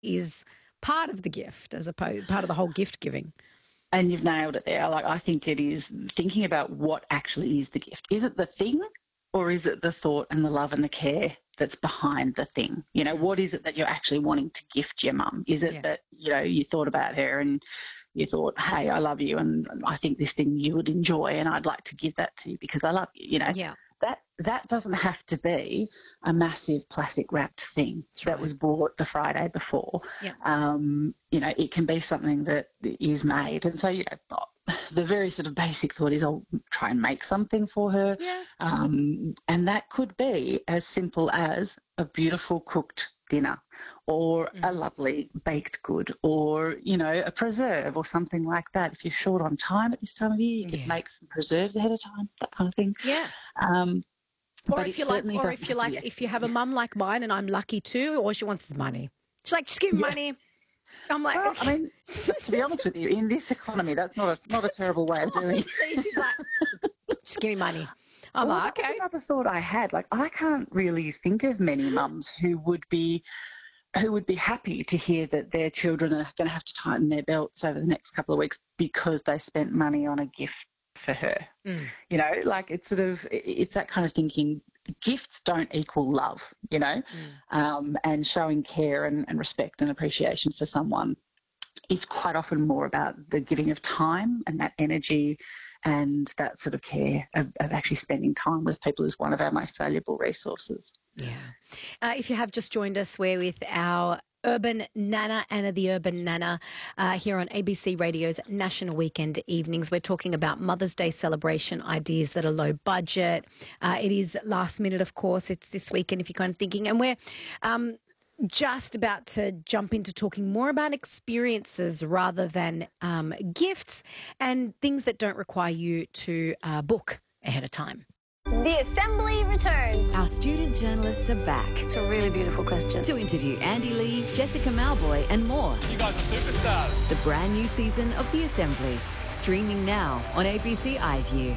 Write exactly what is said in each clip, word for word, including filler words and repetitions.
is part of the gift as opposed part of the whole gift giving. And you've nailed it there. Like, I think it is thinking about what actually is the gift. Is it the thing, or is it the thought and the love and the care that's behind the thing? You know, what is it that you're actually wanting to gift your mum? Is it yeah. that, you know, you thought about her and you thought, hey, I love you and I think this thing you would enjoy and I'd like to give that to you because I love you, you know? Yeah. That that doesn't have to be a massive plastic wrapped thing That's that right. was bought the Friday before. Yeah. Um, you know, it can be something that is made. And so, you know, the very sort of basic thought is I'll try and make something for her. Yeah. Um, and that could be as simple as a beautiful cooked dinner or mm. a lovely baked good or, you know, a preserve or something like that. If you're short on time at this time of year, you could yeah. make some preserves ahead of time, that kind of thing. Yeah. Um, or but if you like, or if you like, if you have a mum like mine and I'm lucky too, all she wants is money. She's like, just give me yeah. money. I'm like, well, I mean, to be honest with you, in this economy, that's not a not a terrible way of doing it. She's like, just give me money. I'm well, like, okay. Another thought I had, like, I can't really think of many mums who would be who would be happy to hear that their children are going to have to tighten their belts over the next couple of weeks because they spent money on a gift for her. Mm. You know, like it's sort of it's that kind of thinking. Gifts don't equal love, you know, mm. um, and showing care and, and respect and appreciation for someone is quite often more about the giving of time and that energy and that sort of care of, of actually spending time with people is one of our most valuable resources. Yeah. Uh, if you have just joined us, we're with our Urban Nana, Anna the Urban Nana, uh, here on A B C Radio's National Weekend Evenings. We're talking about Mother's Day celebration ideas that are low budget. Uh, it is last minute, of course. It's this weekend if you're kind of thinking. And we're um, just about to jump into talking more about experiences rather than um, gifts and things that don't require you to uh, book ahead of time. The Assembly returns. Our student journalists are back. It's a really beautiful question. To interview Andy Lee, Jessica Malboy and more. You guys are superstars. The brand new season of The Assembly. Streaming now on A B C iView.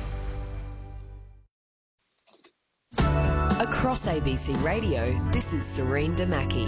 Across A B C Radio, this is Serene Damaki.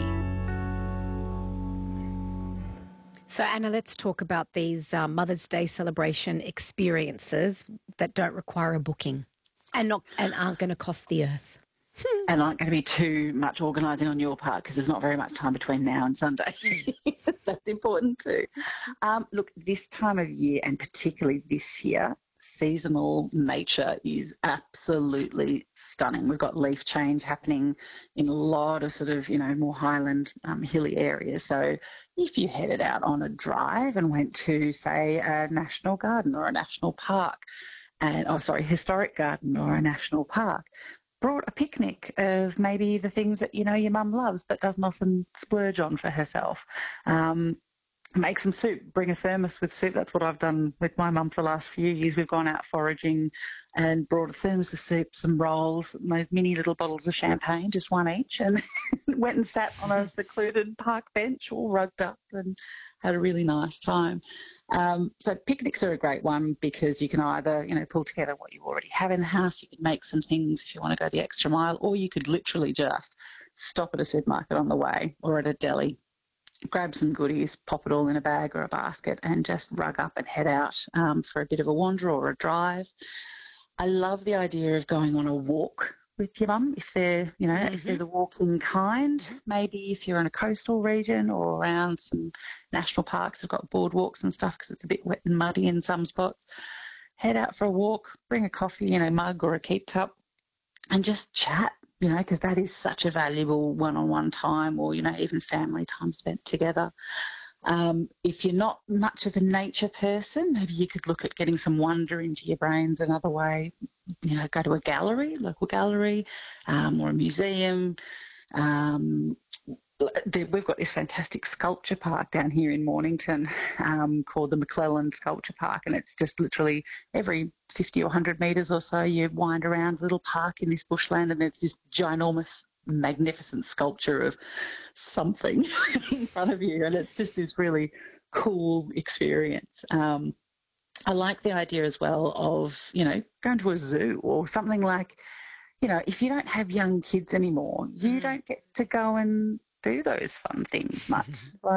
So, Anna, let's talk about these uh, Mother's Day celebration experiences that don't require a booking. And not and aren't going to cost the earth. And aren't going to be too much organising on your part because there's not very much time between now and Sunday. That's important too. Um, look, this time of year and particularly this year, seasonal nature is absolutely stunning. We've got leaf change happening in a lot of sort of, you know, more highland, um, hilly areas. So if you headed out on a drive and went to, say, a national garden or a national park, and oh sorry, historic garden or a national park, brought a picnic of maybe the things that, you know, your mum loves but doesn't often splurge on for herself. Um, make some soup, bring a thermos with soup. That's what I've done with my mum for the last few years. We've gone out foraging and brought a thermos of soup, some rolls, those mini little bottles of champagne, just one each, and went and sat on a secluded park bench all rugged up and had a really nice time. Um, so picnics are a great one because you can either, you know, pull together what you already have in the house. You could make some things if you want to go the extra mile, or you could literally just stop at a supermarket on the way or at a deli, grab some goodies, pop it all in a bag or a basket and just rug up and head out um, for a bit of a wander or a drive. I love the idea of going on a walk with your mum if they're, you know, mm-hmm. if they're the walking kind. Maybe if you're in a coastal region or around some national parks, they've got boardwalks and stuff because it's a bit wet and muddy in some spots. Head out for a walk, bring a coffee in a mug or a keep cup and just chat, you know, because that is such a valuable one-on-one time or, you know, even family time spent together. Um, if you're not much of a nature person, maybe you could look at getting some wonder into your brains another way. You know, go to a gallery, local gallery, um, or a museum. Um, we've got this fantastic sculpture park down here in Mornington um, called the McClellan Sculpture Park, and it's just literally every fifty or one hundred metres or so you wind around a little park in this bushland and there's this ginormous magnificent sculpture of something in front of you, and it's just this really cool experience. Um, I like the idea as well of, you know, going to a zoo or something like, you know, if you don't have young kids anymore, you mm. don't get to go and do those fun things much.